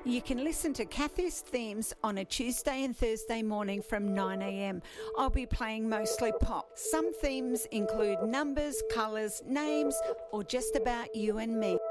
You can listen to Kathy's themes on a Tuesday and Thursday morning from 9 a.m. I'll be playing mostly pop. Some themes include numbers, colours, names, or just about you and me.